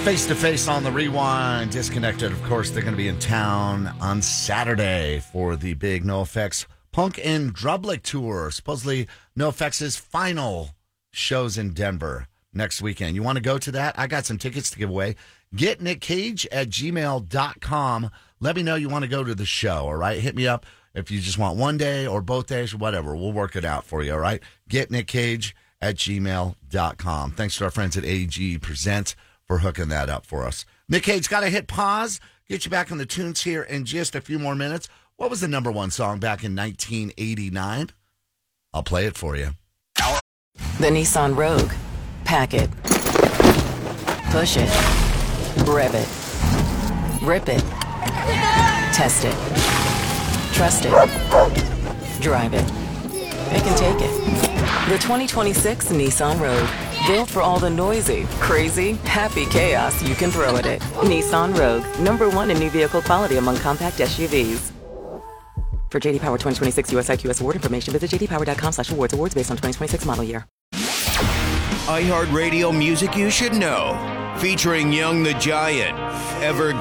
Face to Face on the Rewind. Disconnected, of course, they're going to be in town on Saturday for the big NoFX Punk in Drublic tour. Supposedly NoFX's final shows in Denver next weekend. You want to go to that? I got some tickets to give away. Get nickcage@gmail.com. Let me know you want to go to the show, all right? Hit me up if you just want one day or both days or whatever. We'll work it out for you, all right? Get nickcage@gmail.com. Thanks to our friends at AG Presents for hooking that up for us. Nick Cage, got to hit pause. Get you back on the tunes here in just a few more minutes. What was the number one song back in 1989? I'll play it for you. The Nissan Rogue. Pack it. Push it. Rev it. Rip it. Test it. Trust it. Drive it. It can take it. The 2026 Nissan Rogue. Built for all the noisy, crazy, happy chaos you can throw at it. Nissan Rogue. #1 in new vehicle quality among compact SUVs. For JD Power 2026 US IQS award information, visit jdpower.com/awards. Awards based on 2026 model year. iHeartRadio music you should know. Featuring Young the Giant, Ever